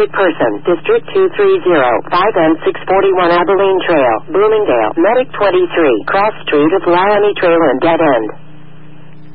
Wanted person. District 230. 5N641 Abilene Trail. Bloomingdale. Medic 23. Cross Street of Laramie Trail and Dead End.